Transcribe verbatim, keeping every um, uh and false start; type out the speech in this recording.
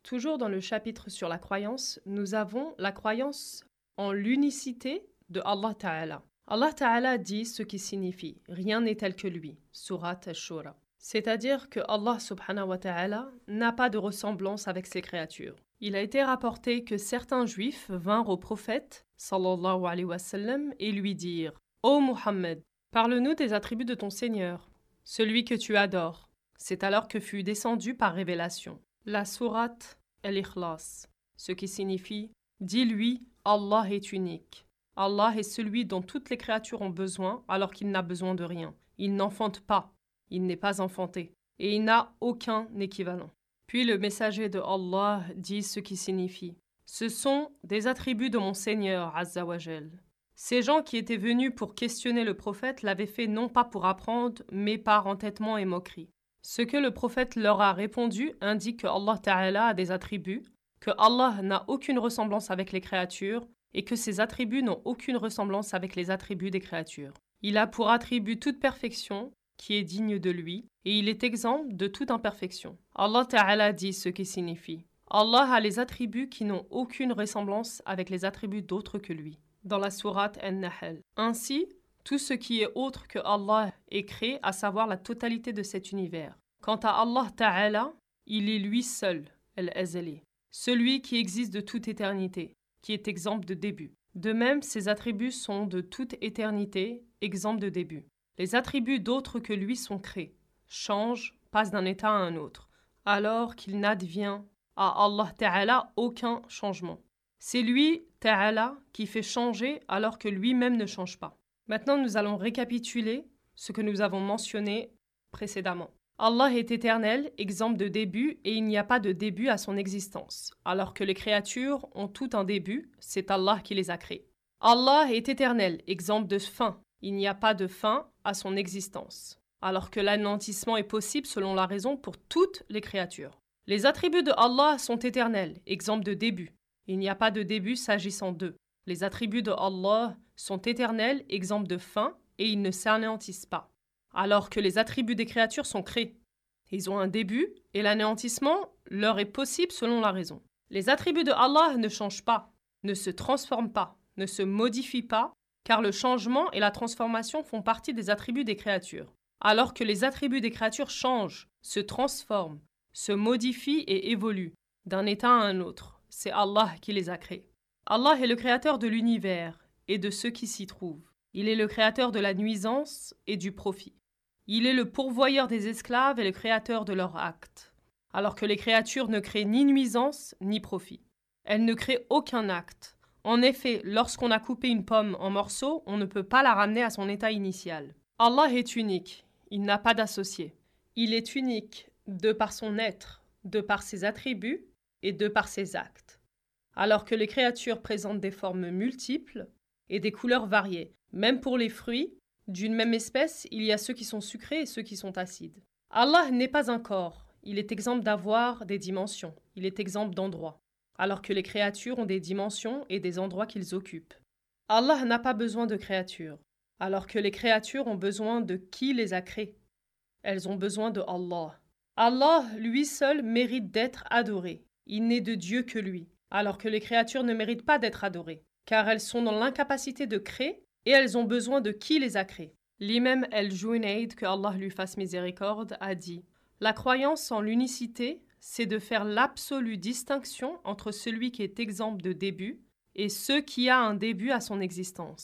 Toujours dans le chapitre sur la croyance, nous avons la croyance en l'unicité de Allah Ta'ala. Allah Ta'ala dit ce qui signifie « Rien n'est tel que lui » Surat Ash-Shura. C'est-à-dire que Allah Subhanahu wa Ta'ala n'a pas de ressemblance avec ses créatures. Il a été rapporté que certains juifs vinrent au prophète sallallahu alayhi wa sallam et lui dirent « Ô Muhammad, parle-nous des attributs de ton Seigneur, celui que tu adores. » C'est alors que fut descendu par révélation la sourate Al-Ikhlas, ce qui signifie « Dis-lui, Allah est unique. Allah est celui dont toutes les créatures ont besoin alors qu'il n'a besoin de rien. Il n'enfante pas, il n'est pas enfanté, et il n'a aucun équivalent. » Puis le messager de Allah dit ce qui signifie « Ce sont des attributs de mon Seigneur, Azza wa Jal. » Ces gens qui étaient venus pour questionner le prophète l'avaient fait non pas pour apprendre, mais par entêtement et moquerie. Ce que le prophète leur a répondu indique que Allah Ta'ala a des attributs, que Allah n'a aucune ressemblance avec les créatures et que ses attributs n'ont aucune ressemblance avec les attributs des créatures. Il a pour attribut toute perfection qui est digne de lui et il est exempt de toute imperfection. Allah Ta'ala dit ce qui signifie « Allah a les attributs qui n'ont aucune ressemblance avec les attributs d'autres que lui » dans la sourate An-Nahl. Ainsi, tout ce qui est autre que Allah est créé, à savoir la totalité de cet univers. Quant à Allah Ta'ala, il est lui seul, Al-Azali, celui qui existe de toute éternité, qui est exempt de début. De même, ses attributs sont de toute éternité, exempts de début. Les attributs d'autres que lui sont créés, changent, passent d'un état à un autre, alors qu'il n'advient à Allah Ta'ala aucun changement. C'est lui, Ta'ala, qui fait changer alors que lui-même ne change pas. Maintenant, nous allons récapituler ce que nous avons mentionné précédemment. Allah est éternel, exempt de début, et il n'y a pas de début à son existence. Alors que les créatures ont tout un début, c'est Allah qui les a créées. Allah est éternel, exempt de fin. Il n'y a pas de fin à son existence. Alors que l'anéantissement est possible selon la raison pour toutes les créatures. Les attributs de Allah sont éternels, exempts de début. Il n'y a pas de début s'agissant d'eux. Les attributs de Allah sont éternels, exempts de fin, et ils ne s'anéantissent pas. Alors que les attributs des créatures sont créés. Ils ont un début, et l'anéantissement leur est possible selon la raison. Les attributs de Allah ne changent pas, ne se transforment pas, ne se modifient pas, car le changement et la transformation font partie des attributs des créatures. Alors que les attributs des créatures changent, se transforment, se modifient et évoluent, d'un état à un autre. C'est Allah qui les a créés. Allah est le créateur de l'univers et de ceux qui s'y trouvent. Il est le créateur de la nuisance et du profit. Il est le pourvoyeur des esclaves et le créateur de leurs actes. Alors que les créatures ne créent ni nuisance ni profit. Elles ne créent aucun acte. En effet, lorsqu'on a coupé une pomme en morceaux, on ne peut pas la ramener à son état initial. Allah est unique. Il n'a pas d'associé. Il est unique de par son être, de par ses attributs et de par ses actes. Alors que les créatures présentent des formes multiples et des couleurs variées. Même pour les fruits, d'une même espèce, il y a ceux qui sont sucrés et ceux qui sont acides. Allah n'est pas un corps, il est exempt d'avoir des dimensions, il est exempt d'endroits, alors que les créatures ont des dimensions et des endroits qu'ils occupent. Allah n'a pas besoin de créatures, alors que les créatures ont besoin de qui les a créées. Elles ont besoin de Allah. Allah, lui seul, mérite d'être adoré. Il n'est de Dieu que lui. Alors que les créatures ne méritent pas d'être adorées, car elles sont dans l'incapacité de créer et elles ont besoin de qui les a créées. L'imam El-Junayd, que Allah lui fasse miséricorde, a dit « La croyance en l'unicité, c'est de faire l'absolue distinction entre celui qui est exempt de début et ce qui a un début à son existence. »